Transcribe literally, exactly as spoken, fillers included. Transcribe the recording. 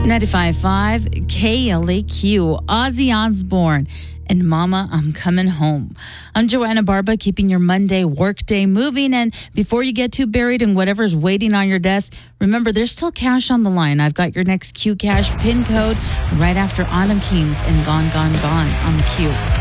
ninety-five point five K L A Q, Ozzy Osbourne, and Mama, I'm Coming Home. I'm Joanna Barba, keeping your Monday workday moving. And before you get too buried in whatever's waiting on your desk, remember, there's still cash on the line. I've got your next Q Cash pin code right after Autumn Kings and Gone, Gone, Gone on the Q.